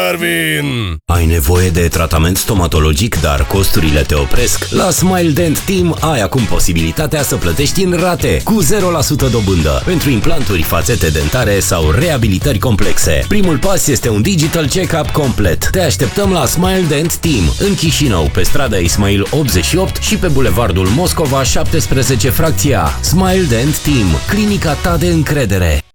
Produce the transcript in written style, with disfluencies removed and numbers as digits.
Darwin! Ai nevoie de tratament stomatologic, dar costurile te opresc? La Smile Dent Team ai acum posibilitatea să plătești în rate, cu 0% dobândă, pentru implanturi, fațete dentare sau reabilitări complexe. Primul pas este un digital check-up complet. Te așteptăm la Smile Dent Team, în Chișinău, pe strada Ismail 88 și pe bulevardul Moscova 17 fracția. Smile Dent Team, clinica ta de încredere.